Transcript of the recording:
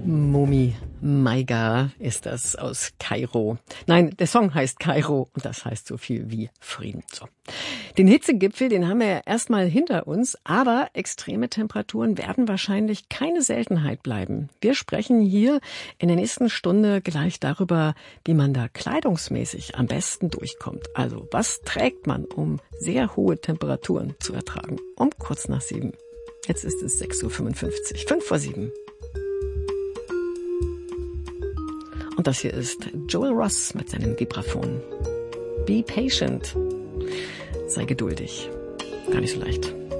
Momi Maiga ist das aus Kairo. Nein, der Song heißt Kairo und das heißt so viel wie Frieden. So. Den Hitzegipfel, den haben wir ja erstmal hinter uns, aber extreme Temperaturen werden wahrscheinlich keine Seltenheit bleiben. Wir sprechen hier in der nächsten Stunde gleich darüber, wie man da kleidungsmäßig am besten durchkommt. Also, was trägt man, um sehr hohe Temperaturen zu ertragen? Um kurz nach 7. Jetzt ist es 6:55 Uhr, 5:07. Und das hier ist Joel Ross mit seinem Vibraphon. Be patient. Sei geduldig. Gar nicht so leicht.